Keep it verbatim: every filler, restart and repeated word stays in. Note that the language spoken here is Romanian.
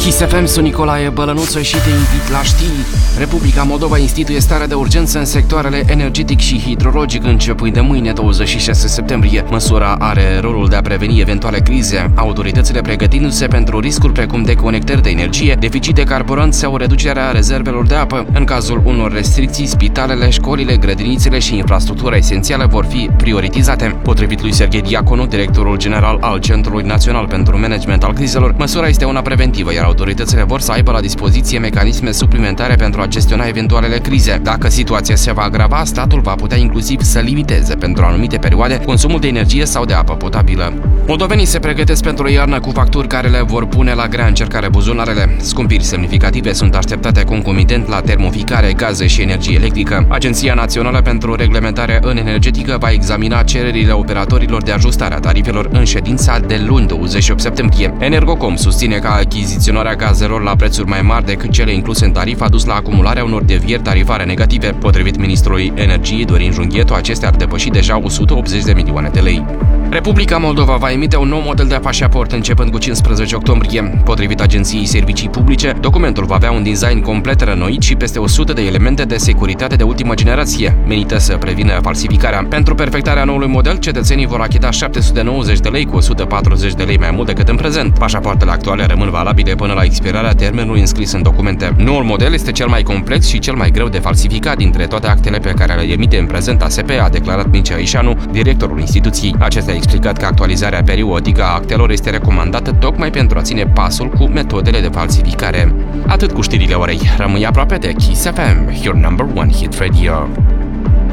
Kiss F M, sunt Nicolae Bălănuță și te invit la știri. Republica Moldova instituie starea de urgență în sectoarele energetic și hidrologic începând de mâine, douăzeci și șase septembrie. Măsura are rolul de a preveni eventuale crize, autoritățile pregătindu-se pentru riscuri precum deconectări de energie, deficit de carburant sau reducerea rezervelor de apă. În cazul unor restricții, spitalele, școlile, grădinițele și infrastructura esențială vor fi prioritizate. Potrivit lui Serghei Diaconu, directorul general al Centrului Național pentru Management al Crizelor, măsura este una preventivă, iar autoritățile vor să aibă la dispoziție mecanisme suplimentare pentru a gestiona eventualele crize. Dacă situația se va agrava, statul va putea inclusiv să limiteze pentru anumite perioade consumul de energie sau de apă potabilă. Moldovenii se pregătesc pentru o iarnă cu facturi care le vor pune la grea încercare buzunarele. Scumpiri semnificative sunt așteptate concomitent la termoficare, gaze și energie electrică. Agenția Națională pentru Reglementare în Energetică va examina cererile operatorilor de ajustare a tarifelor în ședința de luni, douăzeci și opt septembrie. Energocom susține că achiziționarea gazelor la prețuri mai mari decât cele incluse în tarif a dus la acumularea unor devieri tarifare negative. Potrivit ministrului Energiei Dorin Junghetu, acestea ar depăși deja o sută optzeci de milioane de lei. Republica Moldova va emite un nou model de pașaport începând cu cincisprezece octombrie. Potrivit Agenției Servicii Publice, documentul va avea un design complet rănoit și peste o sută de elemente de securitate de ultimă generație, menite să prevină falsificarea. Pentru perfectarea noului model, cetățenii vor achita șapte sute nouăzeci de lei, cu o sută patruzeci de lei mai mult decât în prezent. Pașapoartele actuale rămân valabile până la expirarea termenului înscris în documente. Noul model este cel mai complex și cel mai greu de falsificat dintre toate actele pe care le emite în prezent A S P, a declarat Mircea Ișanu, directorul instituției. Acesta a explicat că actualizarea periodică a actelor este recomandată tocmai pentru a ține pasul cu metodele de falsificare. Atât cu știrile orei. Rămâi aproape de Kiss F M, your number one hit radio.